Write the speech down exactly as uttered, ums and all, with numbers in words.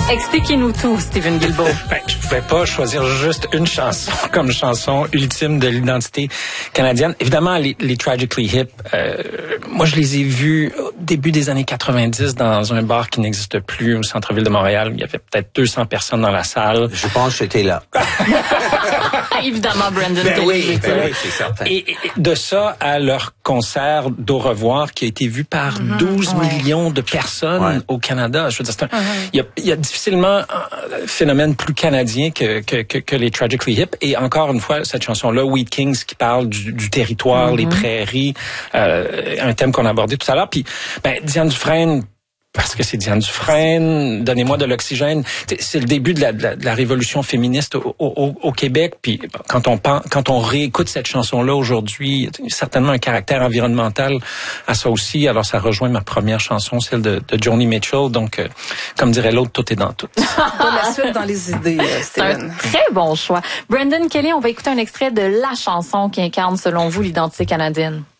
Expliquez-nous tout, Steven Guilbeault. Ben, je pouvais pas choisir juste une chanson comme chanson ultime de l'identité canadienne. Évidemment, les, les Tragically Hip, euh, moi je les ai vus au début des années quatre-vingt-dix dans un bar qui n'existe plus au centre-ville de Montréal. Il y avait peut-être deux cents personnes dans la salle. Je pense que j'étais là. Évidemment, Brandon. Ben oui, ben oui, c'est certain. Et, et de ça à leur concert d'Au revoir qui a été vu par mm-hmm, douze ouais. millions de personnes ouais. au Canada. Je veux dire, c'est un, mm-hmm. il y a, il y a difficilement un phénomène plus canadien que, que, que, que les Tragically Hip. Et encore une fois, cette chanson-là, Wheat Kings, qui parle du, du territoire, mm-hmm. les prairies, euh, un thème qu'on a abordé tout à l'heure. Puis, ben, Diane Dufresne, parce que c'est Diane Dufresne, donnez-moi de l'oxygène. C'est le début de la, de la, de la révolution féministe au, au, au Québec. Puis quand on pense, quand on réécoute cette chanson-là aujourd'hui, il y a certainement un caractère environnemental à ça aussi. Alors ça rejoint ma première chanson, celle de, de Joni Mitchell. Donc, euh, comme dirait l'autre, tout est dans tout. Pas la suite dans les idées, euh, Steven. C'est un très bon choix. Brandon Kelly, on va écouter un extrait de la chanson qui incarne, selon vous, l'identité canadienne.